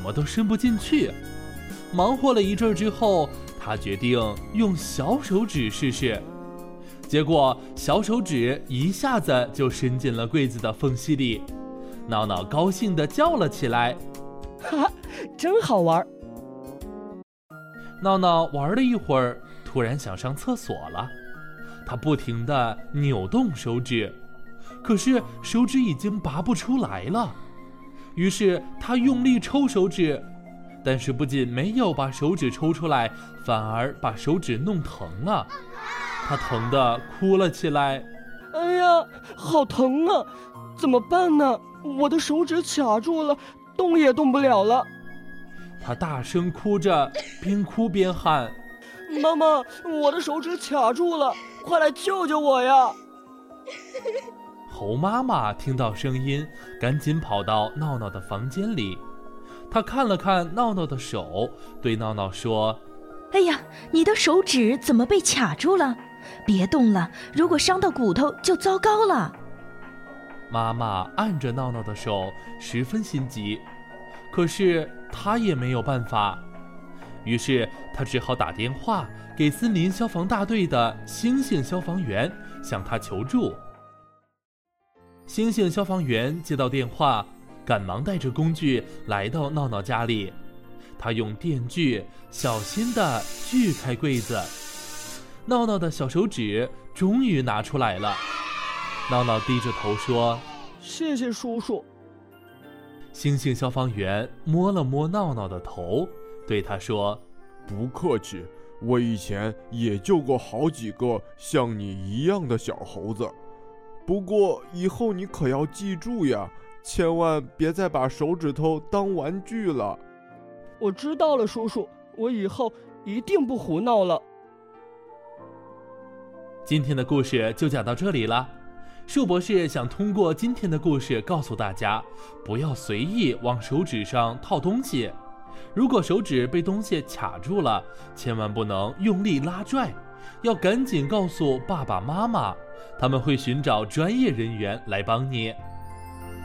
么都伸不进去。忙活了一阵之后，他决定用小手指试试。结果小手指一下子就伸进了柜子的缝隙里。闹闹高兴地叫了起来： 哈哈，真好玩！ 闹闹玩了一会儿，突然想上厕所了。他不停地扭动手指，可是手指已经拔不出来了。于是他用力抽手指，但是不仅没有把手指抽出来，反而把手指弄疼了。他疼得哭了起来。 哎呀，好疼啊！怎么办呢？我的手指卡住了，动也动不了了。 他大声哭着，边哭边喊： 妈妈，我的手指卡住了，快来救救我呀！ 猴妈妈听到声音，赶紧跑到闹闹的房间里。她看了看闹闹的手，对闹闹说： 哎呀，你的手指怎么被卡住了？别动了，如果伤到骨头就糟糕了。 妈妈按着闹闹的手，十分心急，可是她也没有办法。于是她只好打电话给森林消防大队的星星消防员，向他求助。星星消防员接到电话，赶忙带着工具来到闹闹家里。他用电锯小心地锯开柜子，闹闹的小手指终于拿出来了。闹闹低着头说： 谢谢叔叔。 星星消防员摸了摸闹闹的头，对他说： 不客气，我以前也救过好几个像你一样的小猴子。不过以后你可要记住呀，千万别再把手指头当玩具了。 我知道了，叔叔，我以后一定不胡闹了。 今天的故事就讲到这里了。树博士想通过今天的故事告诉大家，不要随意往手指上套东西。如果手指被东西卡住了，千万不能用力拉拽，要赶紧告诉爸爸妈妈，他们会寻找专业人员来帮你。